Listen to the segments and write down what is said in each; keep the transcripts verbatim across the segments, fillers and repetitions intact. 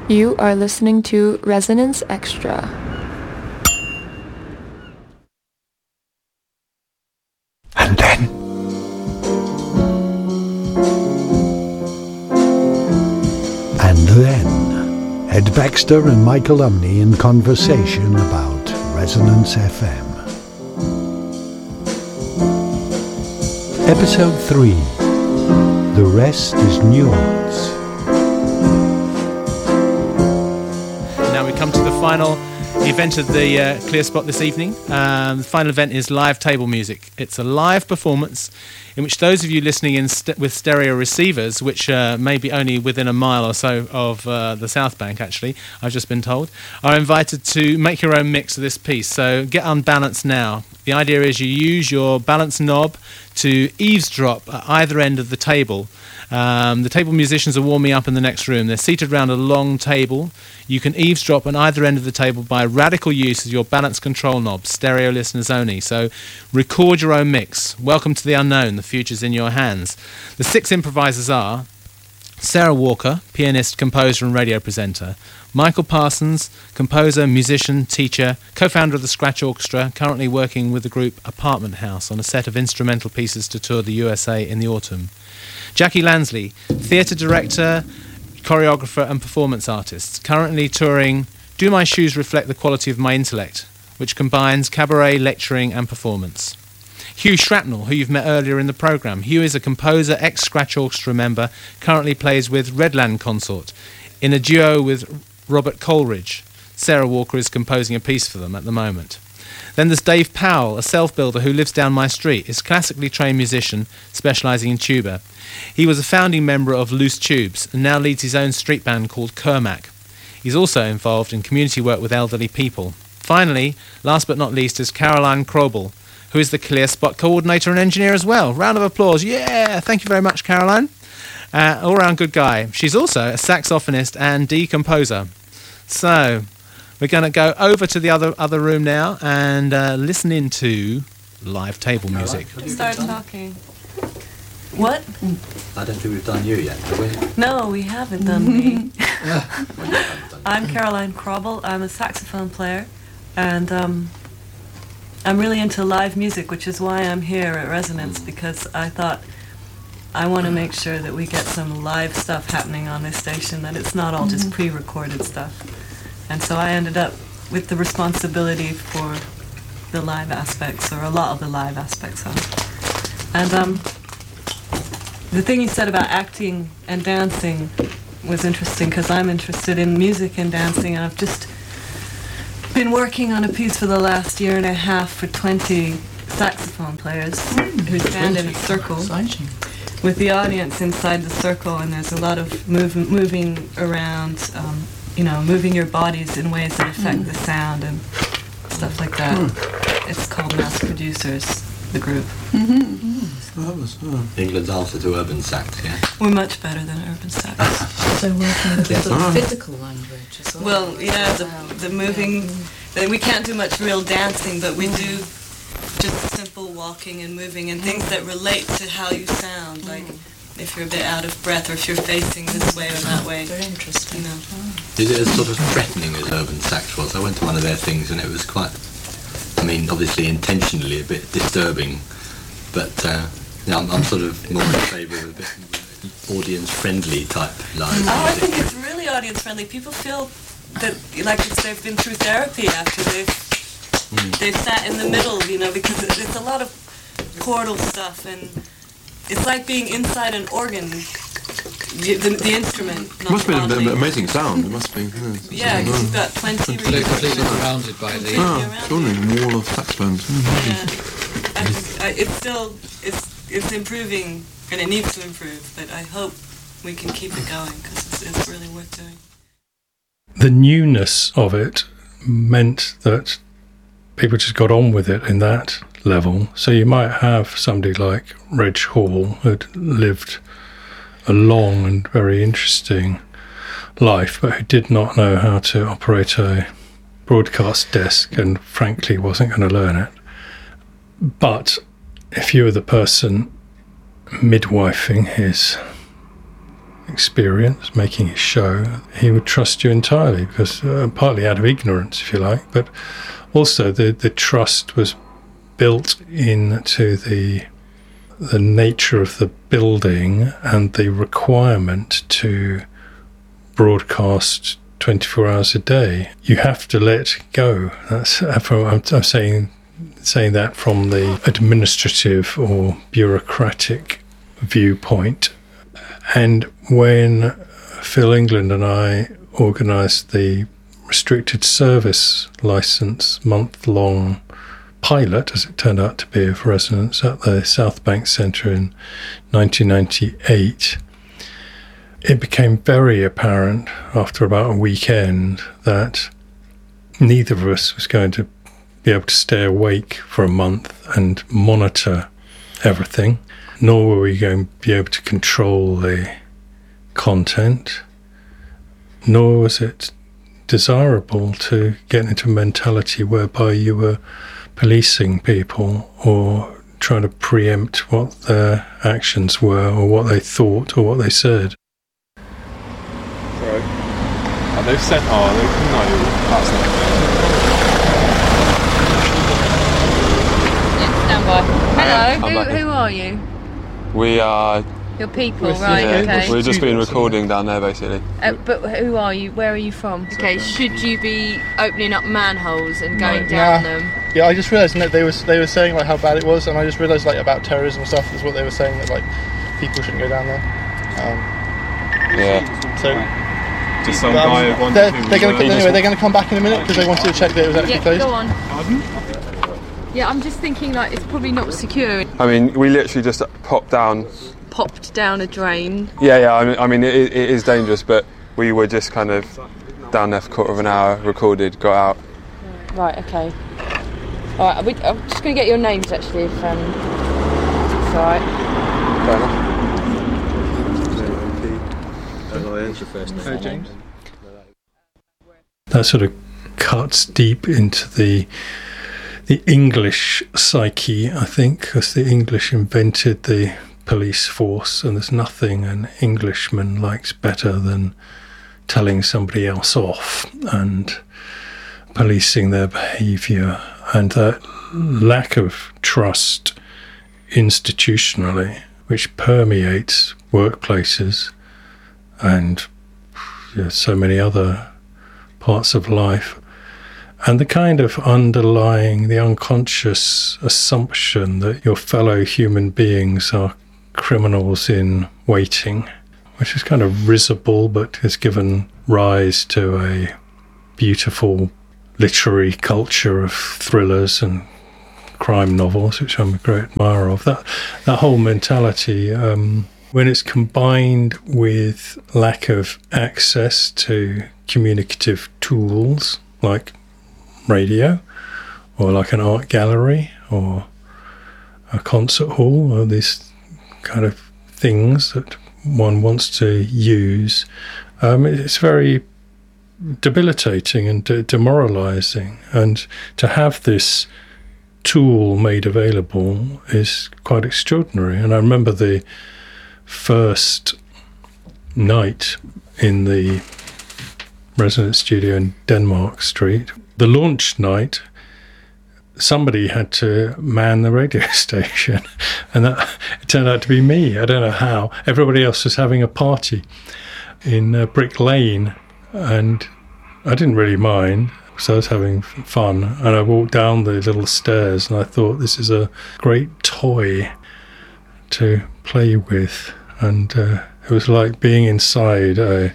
You are listening to Resonance Extra. And then And then Ed Baxter and Michael Umney in conversation about Resonance F M. Episode three. The rest is nuance. Now we come to the final event of the uh, Clear Spot this evening. Um, the final event is live table music. It's a live performance in which those of you listening in st- with stereo receivers, which uh, may be only within a mile or so of uh, the South Bank, actually, I've just been told, are invited to make your own mix of this piece. So get unbalanced now. The idea is you use your balance knob to eavesdrop at either end of the table. Um, the table musicians are warming up in the next room. They're seated around a long table. You can eavesdrop on either end of the table by radical use of your balance control knob, stereo listeners only. So record your own mix. Welcome to the unknown. The future's in your hands. The six improvisers are Sarah Walker, pianist, composer and radio presenter. Michael Parsons, composer, musician, teacher, co-founder of the Scratch Orchestra, currently working with the group Apartment House on a set of instrumental pieces to tour the U S A in the autumn. Jackie Lansley, theatre director, choreographer and performance artist, currently touring Do My Shoes Reflect the Quality of My Intellect, which combines cabaret, lecturing and performance. Hugh Shrapnel, who you've met earlier in the programme. Hugh is a composer, ex-Scratch Orchestra member, currently plays with Redland Consort in a duo with Robert Coleridge. Sarah Walker is composing a piece for them at the moment. Then there's Dave Powell, a self-builder who lives down my street, is a classically trained musician specialising in tuba. He was a founding member of Loose Tubes and now leads his own street band called Kermac. He's also involved in community work with elderly people. Finally, last but not least, is Caroline Krobel, who is the Clear Spot coordinator and engineer as well. Round of applause. Yeah, thank you very much, Caroline. Uh, all-round good guy. She's also a saxophonist and decomposer. So we're going to go over to the other other room now and uh, listen into live table music. Start talking. What? I don't think we've done you yet, have we? No, we haven't done me. I'm Caroline Krobel. I'm a saxophone player, and um, I'm really into live music, which is why I'm here at Resonance, because I thought I want to make sure that we get some live stuff happening on this station, that it's not all just pre-recorded stuff. And so I ended up with the responsibility for the live aspects, or a lot of the live aspects of it. And um, the thing you said about acting and dancing was interesting, because I'm interested in music and dancing, and I've just been working on a piece for the last year and a half for twenty saxophone players mm, who stand in a circle exciting. With the audience inside the circle, and there's a lot of move, moving around, um, you know, moving your bodies in ways that affect mm. the sound and stuff like that. Mm. It's called Mass Producers, the group. Mm-hmm. Mm-hmm. That was, uh, England's answer to urban sax, yeah? We're much better than urban sax. So working with the sort of physical language as well. Well, yeah, the, the moving, yeah. We can't do much real dancing, but we do just simple walking and moving and things that relate to how you sound, mm. like if you're a bit out of breath or if you're facing this way or that way. Very interesting. You know. Oh. Is it as sort of threatening as urban sax was? I went to one of their things and it was quite, I mean, obviously intentionally a bit disturbing, but uh, yeah, I'm, I'm sort of more in favour of a bit audience-friendly type live music. Oh, I think it's really audience-friendly. People feel that like it's, they've been through therapy after they've mm. they've sat in the middle, you know, because it, it's a lot of chordal stuff, and it's like being inside an organ, the, the, the instrument. It must be an amazing sound. It must be. Yeah, because you've got twenty. Completely, completely surrounded by the. Ah, surrounding wall of saxophones. Mm-hmm. Yeah, I just, I, it's still it's it's improving, and it needs to improve. But I hope we can keep it going because it's, it's really worth doing. The newness of it meant that people just got on with it in that level. So you might have somebody like Reg Hall who'd lived a long and very interesting life, but who did not know how to operate a broadcast desk and frankly wasn't going to learn it. But if you were the person midwifing his experience, making his show, he would trust you entirely, because uh, partly out of ignorance, if you like, but also the, the trust was built into the the nature of the building and the requirement to broadcast twenty-four hours a day. You have to let go. That's I'm, I'm saying saying that from the administrative or bureaucratic viewpoint. And when Phil England and I organised the restricted service licence month-long pilot, as it turned out to be, of Resonance at the South Bank Centre in nineteen ninety-eight, it became very apparent after about a weekend that neither of us was going to be able to stay awake for a month and monitor everything, nor were we going to be able to control the content, nor was it desirable to get into a mentality whereby you were policing people or trying to preempt what their actions were or what they thought or what they said. Sorry. Oh, they've sent... Oh, they, no, that's not Yeah, stand by. Hello, I'm who, who are you? We are... Your people, right, yeah, okay. We've just been recording down there, basically. Uh, but who are you? Where are you from? Okay, should you be opening up manholes and going down Nah. them? Yeah, I just realised that they were they were saying like how bad it was, and I just realised like about terrorism and stuff is what they were saying, that like people shouldn't go down there. Um, Yeah. so Just some um, guy wanted they're, to... they're going to anyway. They're going to come back in a minute because they wanted to check that it was actually Yeah, closed. go on. Yeah, I'm just thinking like it's probably not secure. I mean, we literally just popped down. Popped down a drain. Yeah, yeah, I mean, I mean it, it is dangerous, but we were just kind of down there for a quarter of an hour, recorded, got out. Right, okay. Alright, I'm just going to get your names actually, if um, it's alright. Fair enough. That sort of cuts deep into the the English psyche, I think, because the English invented the police force, and there's nothing an Englishman likes better than telling somebody else off and policing their behaviour, and that lack of trust institutionally, which permeates workplaces and you know, so many other parts of life, and the kind of underlying, the unconscious assumption that your fellow human beings are criminals in waiting, which is kind of risible but has given rise to a beautiful literary culture of thrillers and crime novels, which I'm a great admirer of. That that whole mentality, um, when it's combined with lack of access to communicative tools like radio or like an art gallery or a concert hall, or these kind of things that one wants to use, um, it's very debilitating and de- demoralizing. And to have this tool made available is quite extraordinary. And I remember the first night in the Resonance studio in Denmark Street, the launch night, somebody had to man the radio station, and that it turned out to be me. I don't know how. Everybody else was having a party in uh, Brick Lane, and I didn't really mind, so I was having fun. And I walked down the little stairs, and I thought, this is a great toy to play with, and uh, it was like being inside a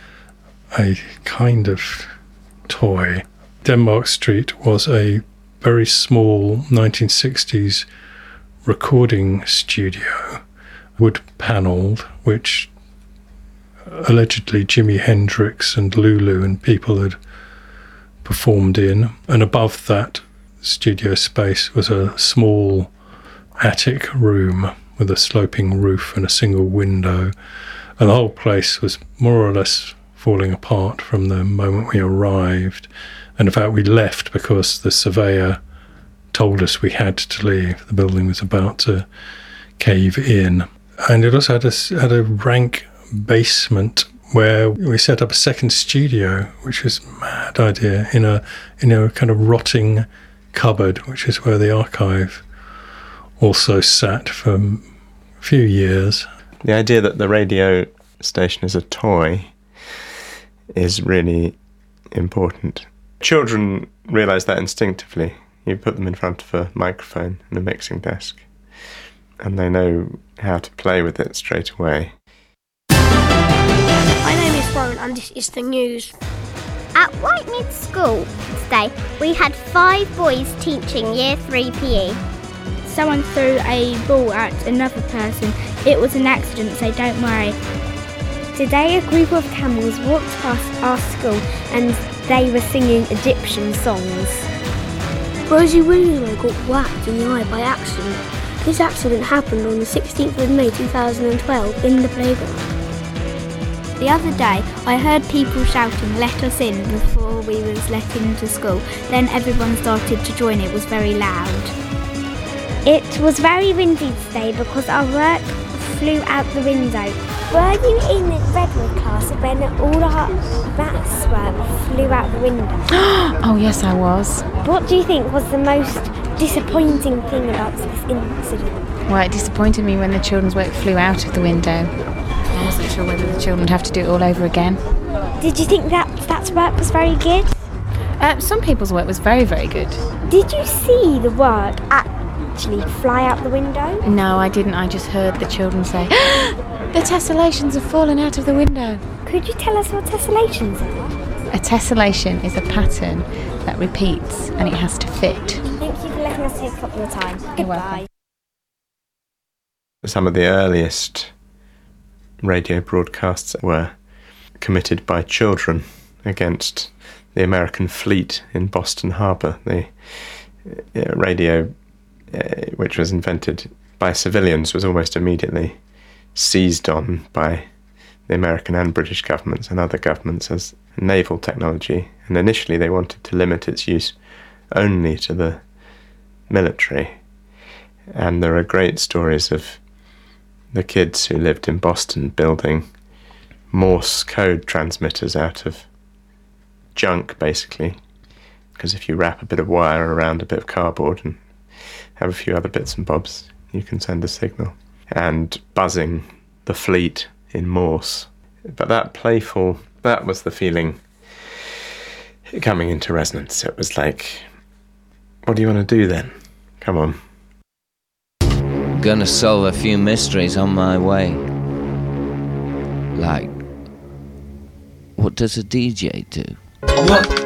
a kind of toy. Denmark Street was a very small nineteen sixties recording studio, wood-panelled, which allegedly Jimi Hendrix and Lulu and people had performed in. And above that studio space was a small attic room with a sloping roof and a single window. And the whole place was more or less falling apart from the moment we arrived. And in fact, we left because the surveyor told us we had to leave. The building was about to cave in. And it also had a, had a rank basement where we set up a second studio, which was a mad idea, in a in a kind of rotting cupboard, which is where the archive also sat for a few years. The idea that the radio station is a toy is really important. Children realise that instinctively. You put them in front of a microphone and a mixing desk, and they know how to play with it straight away. My name is Warren and this is the news. At Whitemid School today, we had five boys teaching Year three P E. Someone threw a ball at another person. It was an accident, so don't worry. Today, a group of camels walked past our school and they were singing Egyptian songs. Rosie Winslow got whacked in the eye by accident. This accident happened on the sixteenth of May two thousand twelve in the playground. The other day, I heard people shouting, "Let us in," before we was let into school. Then everyone started to join. It was very loud. It was very windy today because our work flew out the window. Were you in Redwood class when all our maths work flew out the window? Oh yes, I was. What do you think was the most disappointing thing about this incident? Well, it disappointed me when the children's work flew out of the window. I wasn't sure whether the children would have to do it all over again. Did you think that that work was very good? Uh, some people's work was very, very good. Did you see the work actually fly out the window? No, I didn't. I just heard the children say, "The tessellations have fallen out of the window." Could you tell us what tessellations are? A tessellation is a pattern that repeats and it has to fit. Thank you for letting us take up your time. Goodbye. Some of the earliest radio broadcasts were committed by children against the American fleet in Boston Harbour. The uh, radio, uh, which was invented by civilians, was almost immediately seized on by the American and British governments and other governments as naval technology, and initially they wanted to limit its use only to the military. And there are great stories of the kids who lived in Boston building Morse code transmitters out of junk, basically, because if you wrap a bit of wire around a bit of cardboard and have a few other bits and bobs, you can send a signal, and buzzing the fleet in Morse. But that playful, that was the feeling coming into Resonance. It was like, what do you want to do then? Come on. Gonna solve a few mysteries on my way. Like, what does a D J do? What?